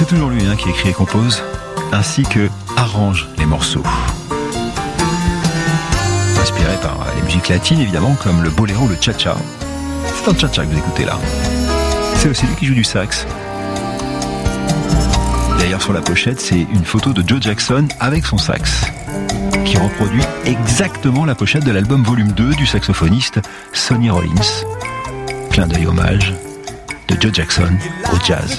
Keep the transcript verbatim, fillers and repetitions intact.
toujours lui hein, qui écrit et compose, ainsi que arrange les morceaux. Inspiré par les musiques latines, évidemment, comme le boléro, le cha-cha. C'est un cha-cha que vous écoutez là. C'est aussi lui qui joue du sax. D'ailleurs, sur la pochette, c'est une photo de Joe Jackson avec son sax, qui reproduit exactement la pochette de l'album volume deux du saxophoniste Sonny Rollins. Clin d'œil hommage de Joe Jackson au jazz.